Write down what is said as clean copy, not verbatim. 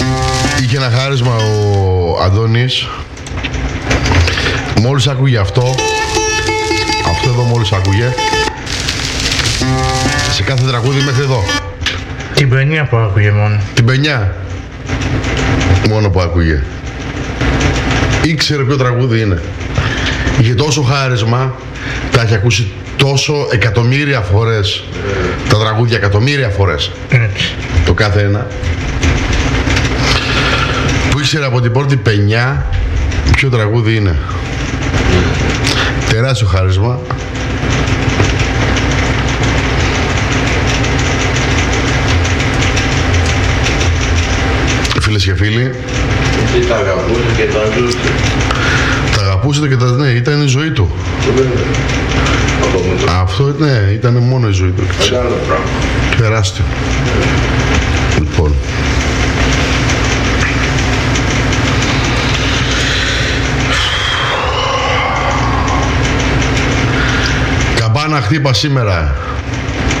Είχε ένα χάρισμα ο Αντώνης. Μόλις άκουγε αυτό εδώ μόλις άκουγε, σε κάθε τραγούδι μέχρι εδώ. Την παινιά που άκουγε μόνο. Την παινιά μόνο που άκουγε. Ήξερε ποιο τραγούδι είναι. Είχε τόσο χάρισμα, τα έχει ακούσει τόσο εκατομμύρια φορές τα τραγούδια, εκατομμύρια φορές. Το κάθε ένα. Που ήξερε από την πρώτη παινιά ποιο τραγούδι είναι. Τεράστιο χάρισμα. Φίλες και φίλοι, Τι τα αγαπούσε και τα ζούσε. τα αγαπούσε και τα... ναι, ήταν η ζωή του. Αυτό ναι, ήταν μόνο η ζωή του. Μεγάλο πράγμα. Τεράστιο. Λοιπόν, καμπάνα χτύπα σήμερα.